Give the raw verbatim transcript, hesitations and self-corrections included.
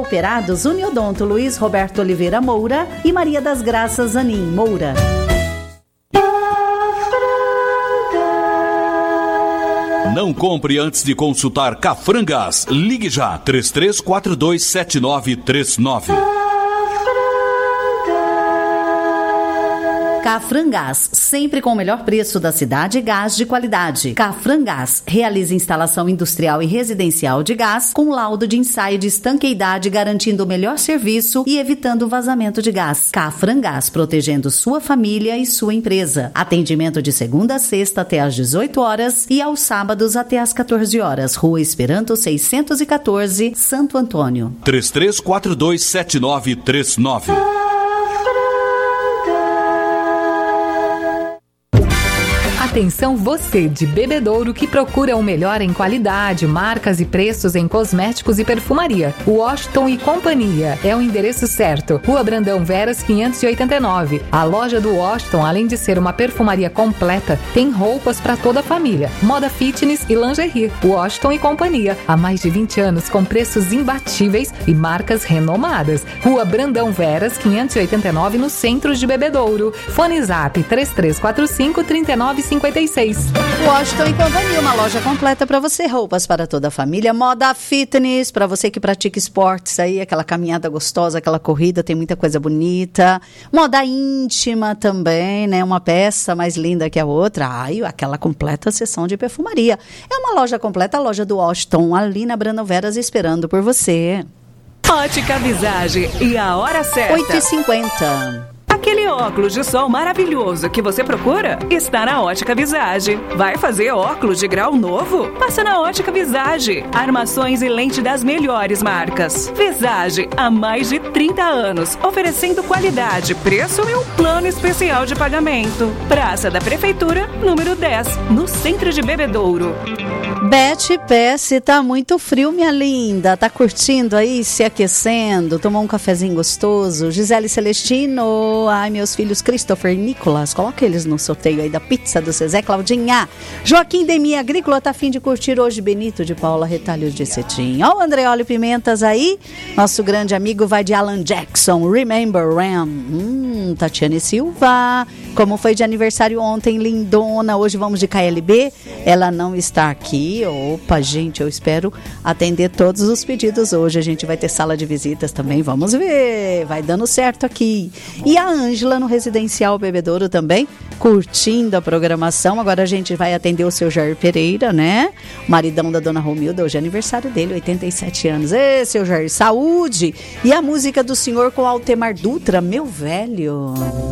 Cooperados Uniodonto Luiz Roberto Oliveira Moura e Maria das Graças Anim Moura. Não compre antes de consultar Cafrangas. Ligue já, três três quatro dois sete nove três nove. Cafrangás, sempre com o melhor preço da cidade e gás de qualidade. Cafrangás realiza instalação industrial e residencial de gás com laudo de ensaio de estanqueidade, garantindo o melhor serviço e evitando o vazamento de gás. Cafrangás, protegendo sua família e sua empresa. Atendimento de segunda a sexta até às dezoito horas e aos sábados até às quatorze horas. Rua Esperanto seiscentos e quatorze, Santo Antônio. três três quatro dois sete nove três nove. Atenção você de Bebedouro que procura o melhor em qualidade, marcas e preços em cosméticos e perfumaria. Washington e Companhia é o endereço certo. Rua Brandão Veras quinhentos e oitenta e nove. A loja do Washington, além de ser uma perfumaria completa, tem roupas para toda a família, moda fitness e lingerie. Washington e Companhia, há mais de vinte anos com preços imbatíveis e marcas renomadas. Rua Brandão Veras quinhentos e oitenta e nove, no centro de Bebedouro. Fone Zap três três quatro cinco, três nove cinco seis. Washington e Companhia, uma loja completa para você, roupas para toda a família, moda fitness, para você que pratica esportes aí, aquela caminhada gostosa, aquela corrida, tem muita coisa bonita, moda íntima também, né, uma peça mais linda que a outra, ai, aquela completa seção de perfumaria. É uma loja completa, a loja do Washington, ali na Brandão Veras, esperando por você. Ótica Visage, e a hora certa. oito e cinquenta. Aquele óculos de sol maravilhoso que você procura está na Ótica Visage. Vai fazer óculos de grau novo? Passa na Ótica Visage. Armações e lente das melhores marcas. Visage, há mais de trinta anos, oferecendo qualidade, preço e um plano especial de pagamento. Praça da Prefeitura, número dez, no centro de Bebedouro. Beth Pesce, tá muito frio, minha linda. Tá curtindo aí, se aquecendo, tomou um cafezinho gostoso. Gisele Celestino, ai, meus filhos Christopher e Nicolas, coloca eles no sorteio aí da pizza do Zezé. Claudinha, Joaquim Demi Agrícola, tá afim de curtir hoje. Benito de Paula, Retalhos de Cetim. Ó, o Andreoli Pimentas aí, nosso grande amigo vai de Alan Jackson, Remember Ram. Hum, Tatiane Silva, como foi de aniversário ontem, lindona. Hoje vamos de K L B, ela não está aqui. Opa, gente, eu espero atender todos os pedidos hoje. A gente vai ter sala de visitas também, vamos ver, vai dando certo aqui. E a Ângela no Residencial Bebedouro também, curtindo a programação. Agora a gente vai atender o seu Jair Pereira, né? Maridão da Dona Romilda, hoje é aniversário dele, oitenta e sete anos. Ê, seu Jair, saúde! E a música do senhor com Altemar Dutra, meu velho.